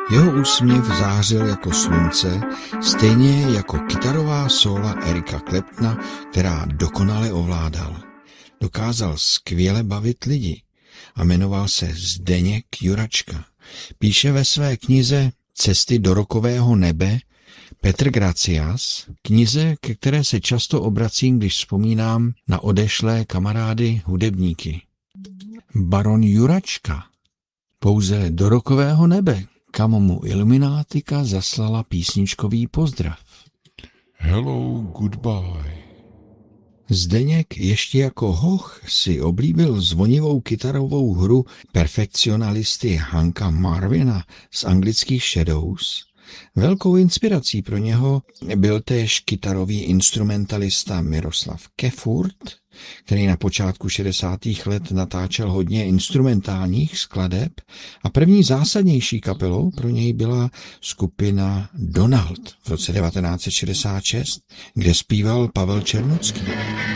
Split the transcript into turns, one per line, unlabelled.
Jeho úsměv zářil jako slunce, stejně jako kytarová sóla Erika Claptona, která dokonale ovládal. Dokázal skvěle bavit lidi a jmenoval se Zdeněk Juračka. Píše ve své knize Cesty do rockového nebe Petr Gracias, knize, ke které se často obracím, když vzpomínám na odešlé kamarády hudebníky. Baron Juračka. Pouze do rockového nebe, kam mu Iluminátika zaslala písničkový pozdrav.
Hello, goodbye.
Zdeněk ještě jako hoch si oblíbil zvonivou kytarovou hru perfekcionalisty Hanka Marvina z anglických Shadows. Velkou inspirací pro něho byl též kytarový instrumentalista Miroslav Kefurt, který na počátku 60. let natáčel hodně instrumentálních skladeb a první zásadnější kapelou pro něj byla skupina Donald v roce 1966, kde zpíval Pavel Černocký.